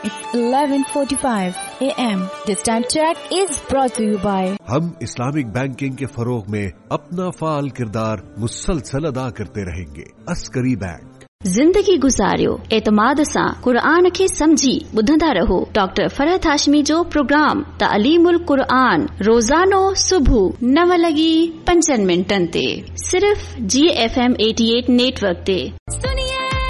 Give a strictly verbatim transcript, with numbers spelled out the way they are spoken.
It's eleven forty-five a m This time check is brought to you by हम Islamic banking के फरोग में अपना फाल किरदार मुसलसल अदा करते रहेंगे। अस्करी बैंक। ज़िंदगी गुज़ारियो एतमाद सां क़ुरान खे समझी ॿुधंदा रहो। डॉक्टर फरहत हाशमी जो प्रोग्राम तालीमुल क़ुरान रोज़ानो सुबुह नव लॻी पंजनि मिंटनि ते सिर्फ़ जी एफ एम अठासी नेटवर्क ते।